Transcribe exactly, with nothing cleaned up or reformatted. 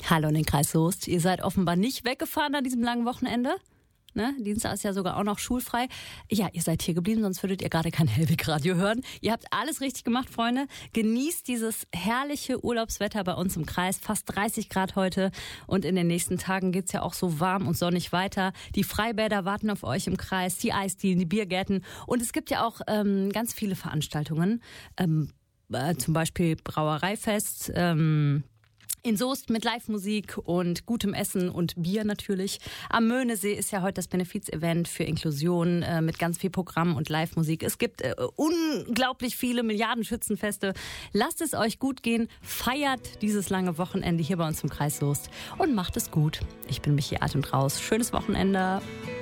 Hallo in den Kreis Soest. Ihr seid offenbar nicht weggefahren an diesem langen Wochenende. Ne? Dienstag ist ja sogar auch noch schulfrei. Ja, ihr seid hier geblieben, sonst würdet ihr gerade kein Hellweg-Radio hören. Ihr habt alles richtig gemacht, Freunde. Genießt dieses herrliche Urlaubswetter bei uns im Kreis. Fast dreißig Grad heute. Und in den nächsten Tagen geht's ja auch so warm und sonnig weiter. Die Freibäder warten auf euch im Kreis, die Eisdielen, die Biergärten. Und es gibt ja auch ähm, ganz viele Veranstaltungen. Ähm, äh, zum Beispiel Brauereifest, ähm, in Soest mit Live-Musik und gutem Essen und Bier natürlich. Am Möhnesee ist ja heute das Benefiz-Event für Inklusion äh, mit ganz viel Programm und Live-Musik. Es gibt äh, unglaublich viele Milliarden-Schützenfeste. Lasst es euch gut gehen. Feiert dieses lange Wochenende hier bei uns im Kreis Soest und macht es gut. Ich bin Michi Alt und raus. Schönes Wochenende.